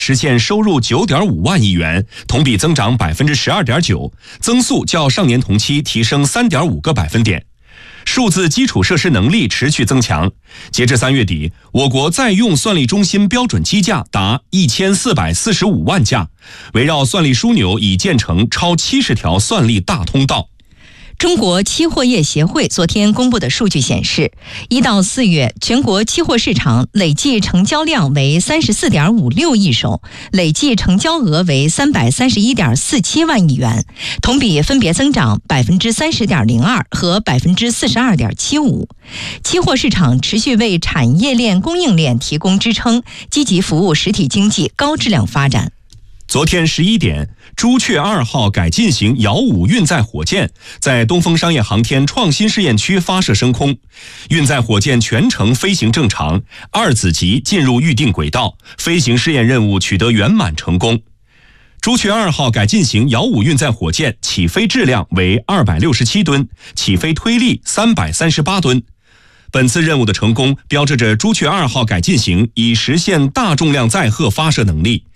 实现收入9.5万亿元，同比增长12.9%，增速较上年同期提升3.5个百分点。数字基础设施能力持续增强，截至3月底，我国在用算力中心标准机架达1445万架，围绕算力枢纽已建成超70条算力大通道。 中国期货业协会昨天公布的数据显示，1到4月全国期货市场累计成交量为34.56亿手，累计成交额为331.47万亿元，同比分别增长30.02%和42.75%。期货市场持续为产业链、供应链提供支撑，积极服务实体经济高质量发展。 昨天11点，朱雀2号改进型遥5运载火箭在东风商业航天创新试验区发射升空，运载火箭全程飞行正常，2子级进入预定轨道，飞行试验任务取得圆满成功。朱雀2号改进型遥5运载火箭起飞质量为267吨，起飞推力338吨。本次任务的成功标志着朱雀2号改进型已实现大重量载荷发射能力。